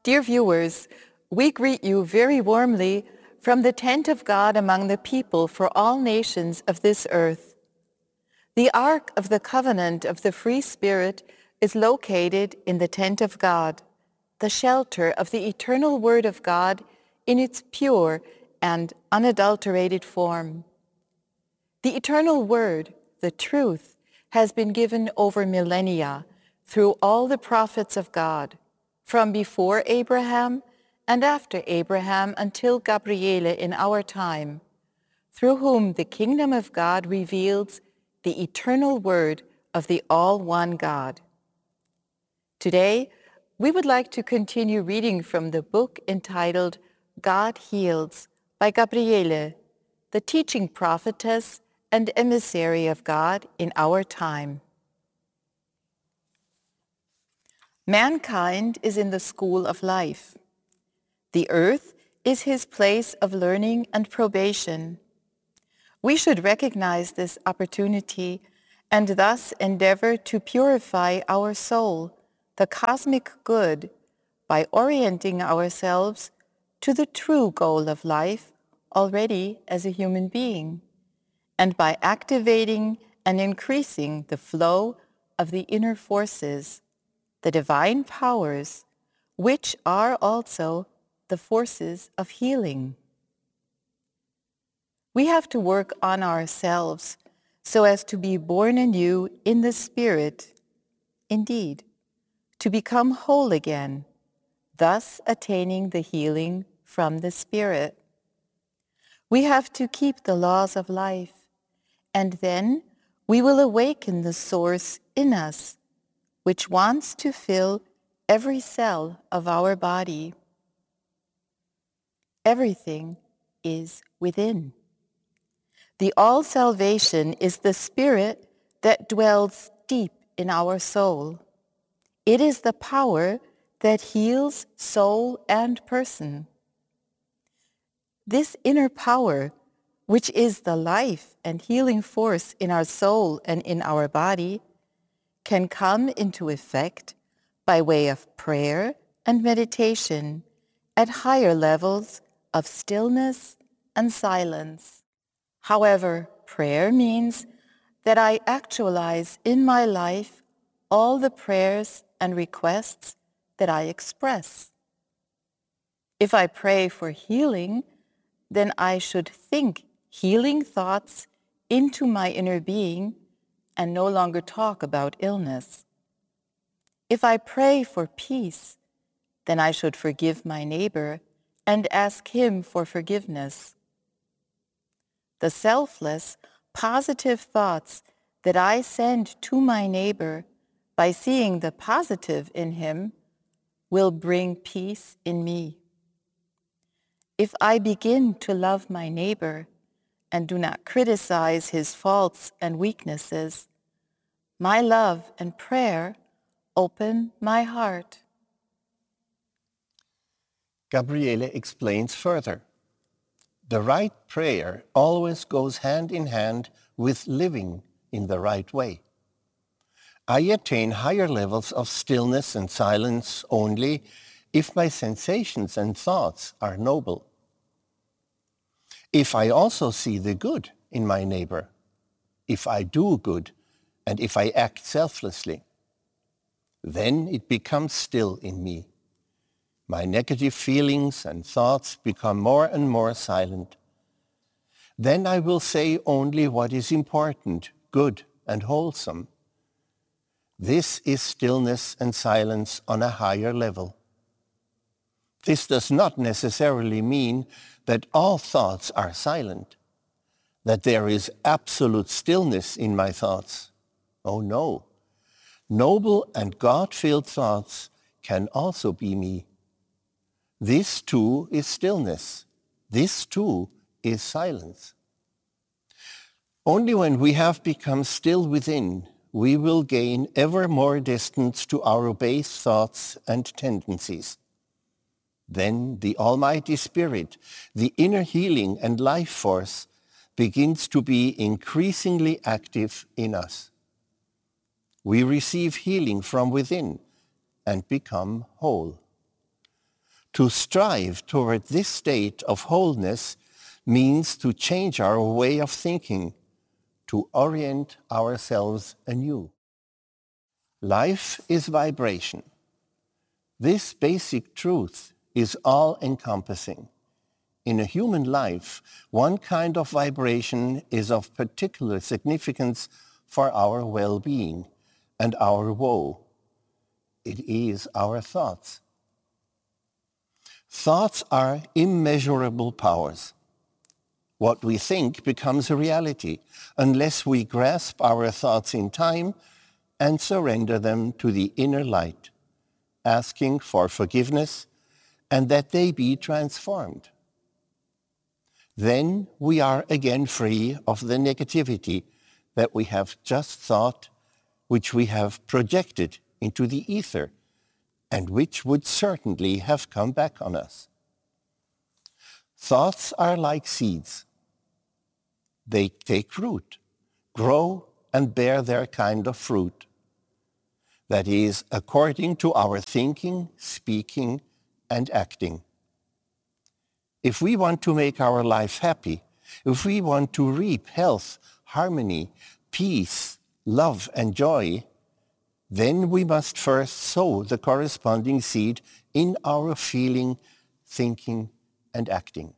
Dear viewers, we greet you very warmly from the tent of God among the people for all nations of this earth. The Ark of the Covenant of the Free Spirit is located in the tent of God, the shelter of the eternal Word of God in its pure and unadulterated form. The eternal Word, the truth, has been given over millennia through all the prophets of God, from before Abraham and after Abraham until Gabriele in our time, through whom the kingdom of God reveals the eternal Word of the all-one God. Today, we would like to continue reading from the book entitled God Heals by Gabriele, the teaching prophetess and emissary of God in our time. Mankind is in the school of life. The earth is his place of learning and probation. We should recognize this opportunity and thus endeavor to purify our soul, the cosmic good, by orienting ourselves to the true goal of life already as a human being, and by activating and increasing the flow of the inner forces, the divine powers, which are also the forces of healing. We have to work on ourselves so as to be born anew in the Spirit, indeed, to become whole again, thus attaining the healing from the Spirit. We have to keep the laws of life, and then we will awaken the source in us, which wants to fill every cell of our body. Everything is within. The all-salvation is the Spirit that dwells deep in our soul. It is the power that heals soul and person. This inner power, which is the life and healing force in our soul and in our body, can come into effect by way of prayer and meditation at higher levels of stillness and silence. However, prayer means that I actualize in my life all the prayers and requests that I express. If I pray for healing, then I should think healing thoughts into my inner being and no longer talk about illness. If I pray for peace, then I should forgive my neighbor and ask him for forgiveness. The selfless, positive thoughts that I send to my neighbor by seeing the positive in him will bring peace in me. If I begin to love my neighbor and do not criticize his faults and weaknesses, my love and prayer open my heart. Gabriele explains further. The right prayer always goes hand in hand with living in the right way. I attain higher levels of stillness and silence only if my sensations and thoughts are noble. If I also see the good in my neighbor, if I do good, and if I act selflessly, then it becomes still in me. My negative feelings and thoughts become more and more silent. Then I will say only what is important, good, and wholesome. This is stillness and silence on a higher level. This does not necessarily mean that all thoughts are silent, that there is absolute stillness in my thoughts. Oh no. Noble and God-filled thoughts can also be me. This too is stillness. This too is silence. Only when we have become still within, we will gain ever more distance to our base thoughts and tendencies. Then the Almighty Spirit, the inner healing and life force, begins to be increasingly active in us. We receive healing from within and become whole. To strive toward this state of wholeness means to change our way of thinking, to orient ourselves anew. Life is vibration. This basic truth is all-encompassing. In a human life, one kind of vibration is of particular significance for our well-being and our woe. It is our thoughts. Thoughts are immeasurable powers. What we think becomes a reality unless we grasp our thoughts in time and surrender them to the inner light, asking for forgiveness and that they be transformed. Then we are again free of the negativity that we have just thought, which we have projected into the ether, and which would certainly have come back on us. Thoughts are like seeds. They take root, grow, and bear their kind of fruit. That is, according to our thinking, speaking, and acting. If we want to make our life happy, if we want to reap health, harmony, peace, love, and joy, then we must first sow the corresponding seed in our feeling, thinking, and acting.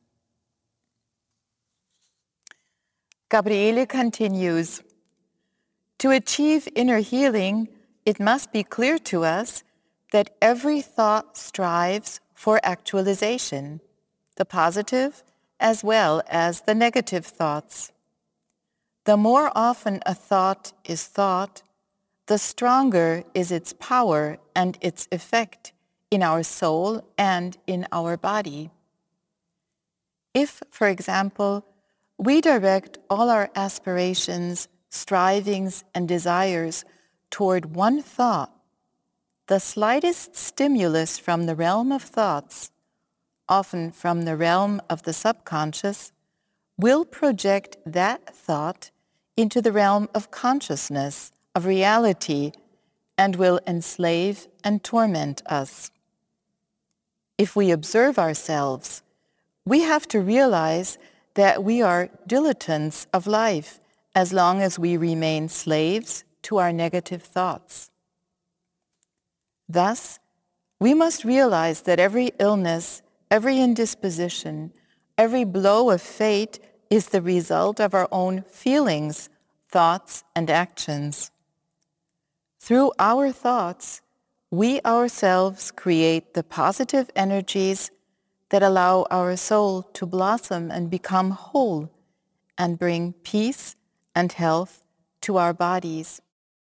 Gabriele continues, to achieve inner healing, it must be clear to us that every thought strives for actualization, the positive as well as the negative thoughts. The more often a thought is thought, the stronger is its power and its effect in our soul and in our body. If, for example, we direct all our aspirations, strivings, and desires toward one thought, the slightest stimulus from the realm of thoughts, often from the realm of the subconscious, will project that thought into the realm of consciousness, of reality, and will enslave and torment us. If we observe ourselves, we have to realize that we are dilettants of life as long as we remain slaves to our negative thoughts. Thus, we must realize that every illness, every indisposition, every blow of fate is the result of our own feelings, thoughts, and actions. Through our thoughts, we ourselves create the positive energies that allow our soul to blossom and become whole and bring peace and health to our bodies.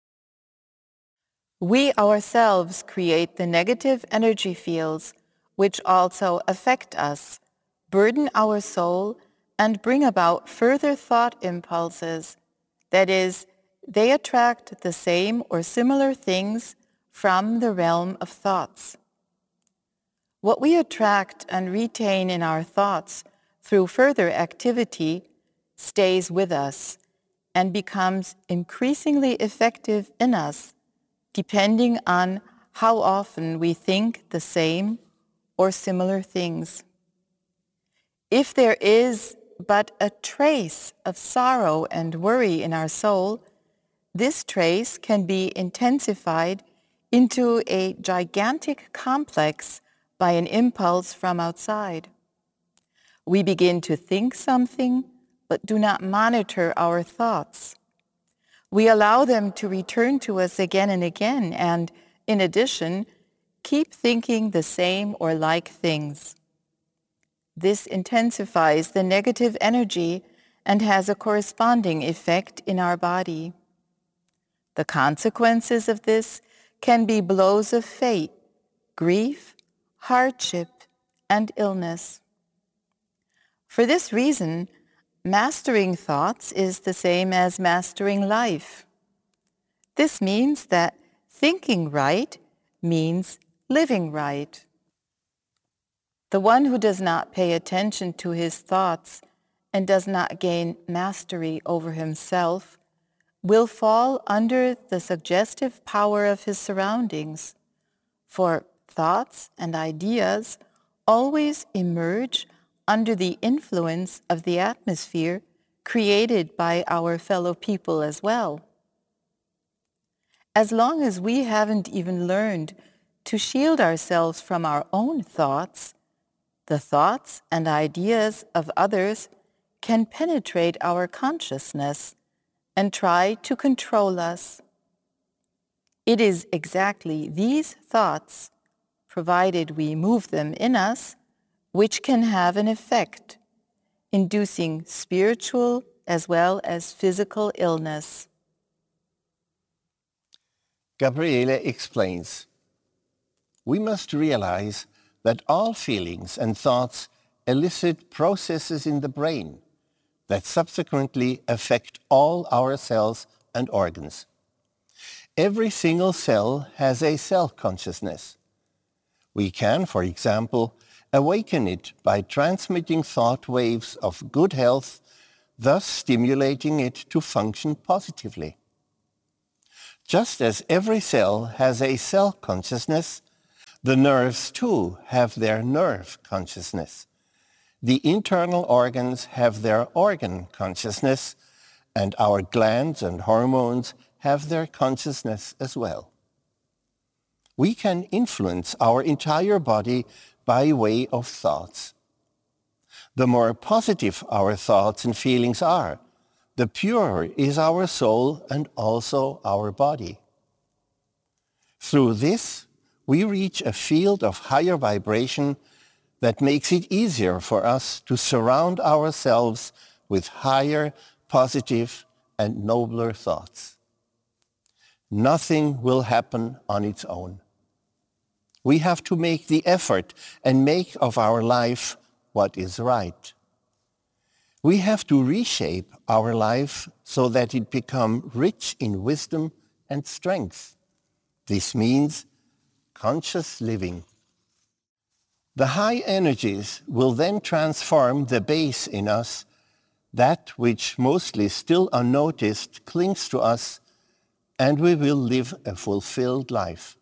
We ourselves create the negative energy fields which also affect us, burden our soul, and bring about further thought impulses. That is, they attract the same or similar things from the realm of thoughts. What we attract and retain in our thoughts through further activity stays with us and becomes increasingly effective in us, depending on how often we think the same or similar things. If there is but a trace of sorrow and worry in our soul, this trace can be intensified into a gigantic complex by an impulse from outside. We begin to think something, but do not monitor our thoughts. We allow them to return to us again and again, and in addition, keep thinking the same or like things. This intensifies the negative energy and has a corresponding effect in our body. The consequences of this can be blows of fate, grief, hardship, and illness. For this reason, mastering thoughts is the same as mastering life. This means that thinking right means living right. The one who does not pay attention to his thoughts and does not gain mastery over himself will fall under the suggestive power of his surroundings, for thoughts and ideas always emerge under the influence of the atmosphere created by our fellow people as well. As long as we haven't even learned to shield ourselves from our own thoughts, the thoughts and ideas of others can penetrate our consciousness and try to control us. It is exactly these thoughts, provided we move them in us, which can have an effect, inducing spiritual as well as physical illness. Gabriele explains, we must realize that all feelings and thoughts elicit processes in the brain that subsequently affect all our cells and organs. Every single cell has a self-consciousness. We can, for example, awaken it by transmitting thought waves of good health, thus stimulating it to function positively. Just as every cell has a cell consciousness, the nerves too have their nerve consciousness. The internal organs have their organ consciousness, and our glands and hormones have their consciousness as well. We can influence our entire body by way of thoughts. The more positive our thoughts and feelings are, the purer is our soul and also our body. Through this, we reach a field of higher vibration that makes it easier for us to surround ourselves with higher, positive, and nobler thoughts. Nothing will happen on its own. We have to make the effort and make of our life what is right. We have to reshape our life so that it become rich in wisdom and strength. This means conscious living. The high energies will then transform the base in us, that which mostly still unnoticed clings to us, and we will live a fulfilled life.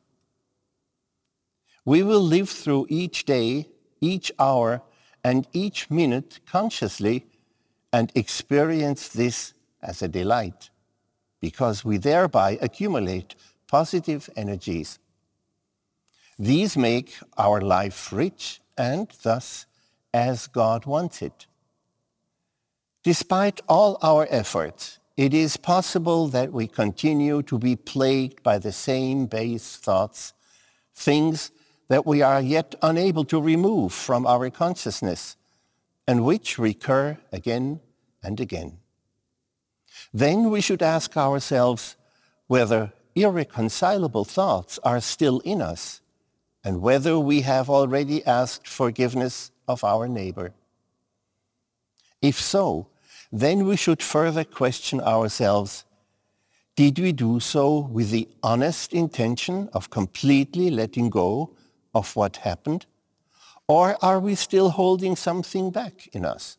We will live through each day, each hour, and each minute consciously and experience this as a delight, because we thereby accumulate positive energies. These make our life rich and thus as God wants it. Despite all our efforts, it is possible that we continue to be plagued by the same base thoughts, things that we are yet unable to remove from our consciousness, and which recur again and again. Then we should ask ourselves whether irreconcilable thoughts are still in us, and whether we have already asked forgiveness of our neighbor. If so, then we should further question ourselves, did we do so with the honest intention of completely letting go of what happened, or are we still holding something back in us?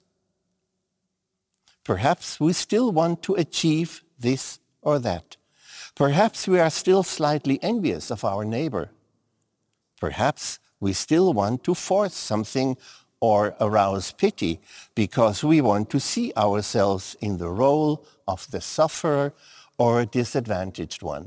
Perhaps we still want to achieve this or that. Perhaps we are still slightly envious of our neighbor. Perhaps we still want to force something or arouse pity because we want to see ourselves in the role of the sufferer or disadvantaged one.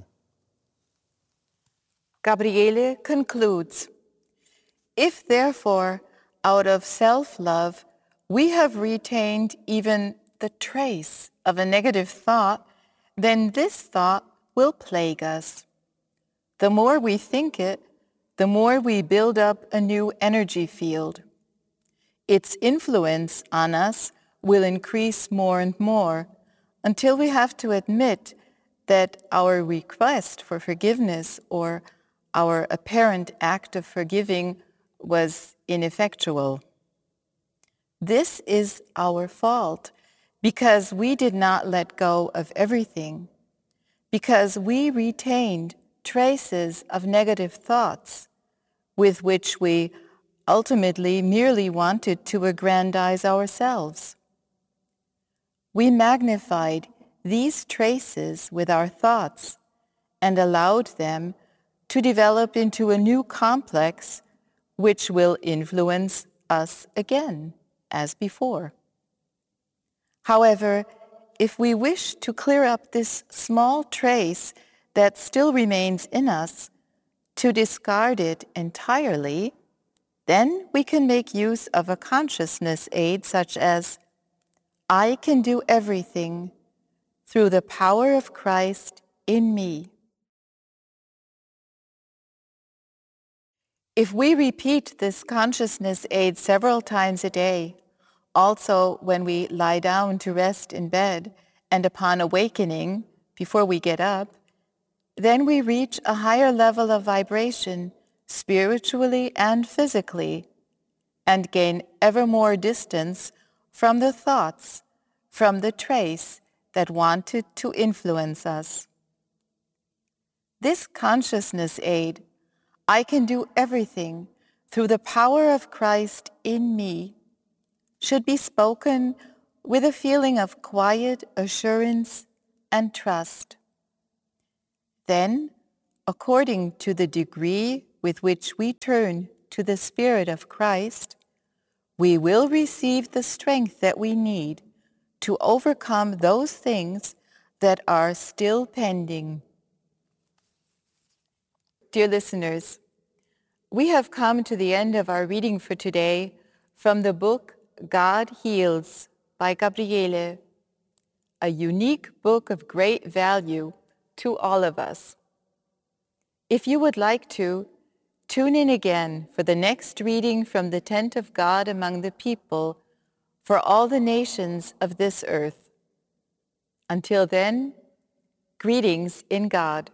Gabriele concludes, if therefore, out of self-love, we have retained even the trace of a negative thought, then this thought will plague us. The more we think it, the more we build up a new energy field. Its influence on us will increase more and more until we have to admit that our request for forgiveness or our apparent act of forgiving was ineffectual. This is our fault because we did not let go of everything, because we retained traces of negative thoughts with which we ultimately merely wanted to aggrandize ourselves. We magnified these traces with our thoughts and allowed them to develop into a new complex which will influence us again, as before. However, if we wish to clear up this small trace that still remains in us, to discard it entirely, then we can make use of a consciousness aid such as, I can do everything through the power of Christ in me. If we repeat this consciousness aid several times a day, also when we lie down to rest in bed and upon awakening before we get up, then we reach a higher level of vibration spiritually and physically, and gain ever more distance from the thoughts, from the trace that wanted to influence us. This consciousness aid, I can do everything through the power of Christ in me, should be spoken with a feeling of quiet assurance and trust. Then, according to the degree with which we turn to the Spirit of Christ, we will receive the strength that we need to overcome those things that are still pending. Dear listeners, we have come to the end of our reading for today from the book God Heals by Gabriele, a unique book of great value to all of us. If you would like to, tune in again for the next reading from the tent of God among the people for all the nations of this earth. Until then, greetings in God.